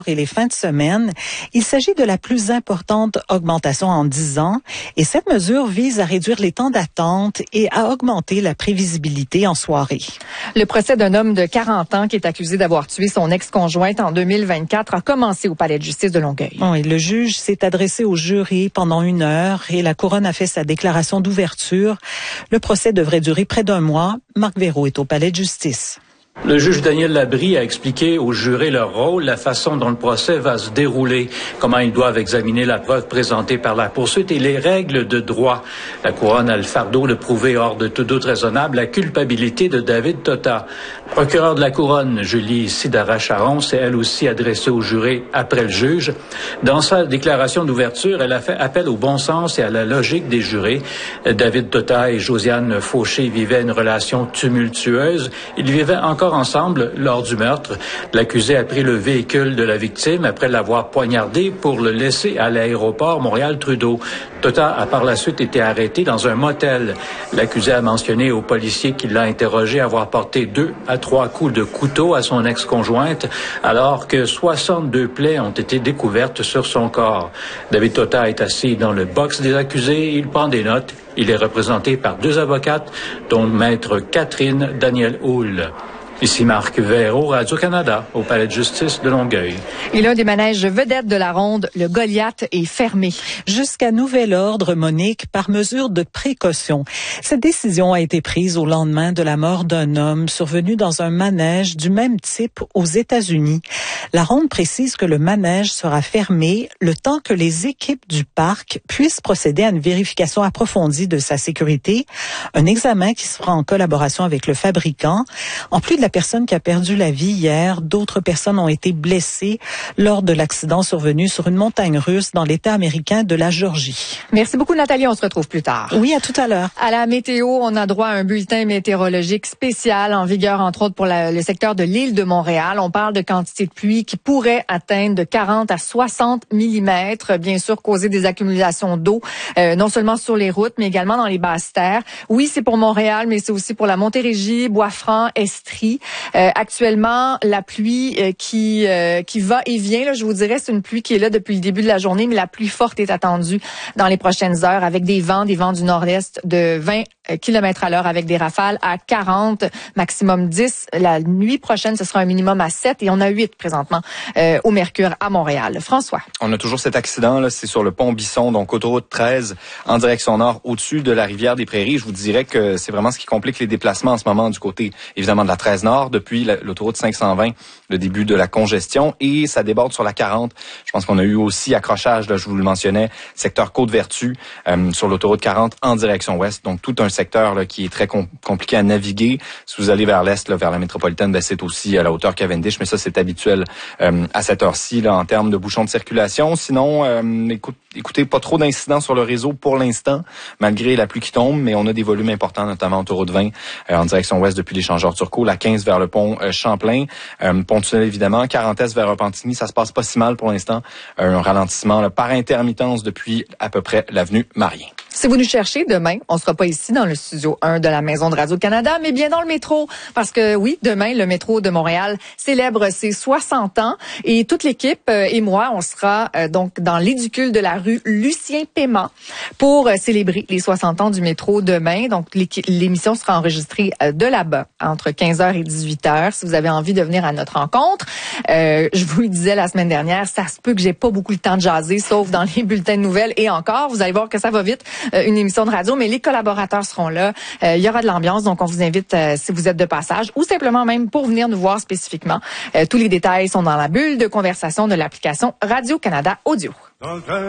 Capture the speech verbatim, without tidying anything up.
et les fins de semaine. Il s'agit de la plus importante augmentation en dix ans et cette mesure vise à réduire les temps d'attente et à augmenter la prévisibilité en soirée. Le procès d'un homme de quarante ans qui est accusé d'avoir tué son ex-conjointe en deux mille vingt-quatre a commencé au palais de justice de Longueuil. Oui, le juge s'est adressé au jury pendant une heure et la couronne a fait sa déclaration d'ouverture. Le procès devrait durer près d'un mois. Marc Véraud est au palais de justice. Le juge Daniel Labrie a expliqué aux jurés leur rôle, la façon dont le procès va se dérouler, comment ils doivent examiner la preuve présentée par la poursuite et les règles de droit. La couronne a le fardeau de prouver hors de tout doute raisonnable la culpabilité de David Tota. Procureur de la couronne, Julie Sidara-Charon, s'est elle aussi adressée aux jurés après le juge. Dans sa déclaration d'ouverture, elle a fait appel au bon sens et à la logique des jurés. David Tota et Josiane Fauché vivaient une relation tumultueuse. Ils vivaient encore ensemble lors du meurtre. L'accusé a pris le véhicule de la victime après l'avoir poignardé pour le laisser à l'aéroport Montréal-Trudeau. Tota a par la suite été arrêté dans un motel. L'accusé a mentionné au policier qui l'a interrogé avoir porté deux à trois coups de couteau à son ex-conjointe, alors que soixante-deux plaies ont été découvertes sur son corps. David Tota est assis dans le box des accusés. Il prend des notes. Il est représenté par deux avocates, dont maître Catherine Daniel-Houle. Ici Marc Véraud, Radio-Canada, au Palais de justice de Longueuil. Et l'un des manèges vedettes de la ronde, le Goliath, est fermé. Jusqu'à nouvel ordre, Monique, par mesure de précaution. Cette décision a été prise au lendemain de la mort d'un homme survenu dans un manège du même type aux États-Unis. La ronde précise que le manège sera fermé le temps que les équipes du parc puissent procéder à une vérification approfondie de sa sécurité, un examen qui se fera en collaboration avec le fabricant. En plus de la personne qui a perdu la vie hier, d'autres personnes ont été blessées lors de l'accident survenu sur une montagne russe dans l'État américain de la Géorgie. Merci beaucoup, Nathalie. On se retrouve plus tard. Oui, à tout à l'heure. À la météo, on a droit à un bulletin météorologique spécial en vigueur, entre autres, pour la, le secteur de l'île de Montréal. On parle de quantité de pluie qui pourrait atteindre de quarante à soixante millimètres, bien sûr, causer des accumulations d'eau, euh, non seulement sur les routes, mais également dans les basses terres. Oui, c'est pour Montréal, mais c'est aussi pour la Montérégie, Bois-Franc, Estrie. Euh, actuellement, la pluie euh, qui euh, qui va et vient, là, je vous dirais, c'est une pluie qui est là depuis le début de la journée, mais la pluie forte est attendue dans les prochaines heures avec des vents, des vents du nord-est de vingt kilomètres à l'heure avec des rafales à quarante, maximum dix. La nuit prochaine, ce sera un minimum à sept et on a huit présentement euh, au Mercure à Montréal. François. On a toujours cet accident, là, c'est sur le pont Bisson, donc autoroute treize, en direction nord, au-dessus de la rivière des Prairies. Je vous dirais que c'est vraiment ce qui complique les déplacements en ce moment du côté, évidemment, de la treize nord, depuis l'autoroute cinq cent vingt, le début de la congestion, et ça déborde sur la quarante. Je pense qu'on a eu aussi accrochage, là, je vous le mentionnais, secteur Côte-Vertu, euh, sur l'autoroute quarante en direction ouest, donc tout un secteur là, qui est très com- compliqué à naviguer. Si vous allez vers l'est, là, vers la métropolitaine, ben, c'est aussi à la hauteur Cavendish, mais ça, c'est habituel euh, à cette heure-ci là, en termes de bouchons de circulation. Sinon, euh, écoute, écoutez, pas trop d'incidents sur le réseau pour l'instant, malgré la pluie qui tombe, mais on a des volumes importants, notamment autoroute vingt euh, en direction ouest depuis l'échangeur Turcot, la quinze vers le pont euh, Champlain, euh, pont-tunnel évidemment, quarante est vers Repentigny, ça se passe pas si mal pour l'instant, euh, un ralentissement là, par intermittence depuis à peu près l'avenue Marien. Si vous nous cherchez demain, on sera pas ici dans le studio un de la Maison de Radio-Canada, mais bien dans le métro. Parce que oui, demain, le métro de Montréal célèbre ses soixante ans et toute l'équipe euh, et moi, on sera euh, donc dans l'édicule de la rue Lucien-Paiement pour euh, célébrer les soixante ans du métro demain. Donc, l'émission sera enregistrée euh, de là-bas entre quinze heures et dix-huit heures. Si vous avez envie de venir à notre rencontre, euh, je vous le disais la semaine dernière, ça se peut que j'ai pas beaucoup le temps de jaser, sauf dans les bulletins de nouvelles et encore, vous allez voir que ça va vite. Une émission de radio, mais les collaborateurs seront là. Euh, il y aura de l'ambiance, donc on vous invite, euh, si vous êtes de passage, ou simplement même pour venir nous voir spécifiquement. Euh, tous les détails sont dans la bulle de conversation de l'application Radio-Canada Audio.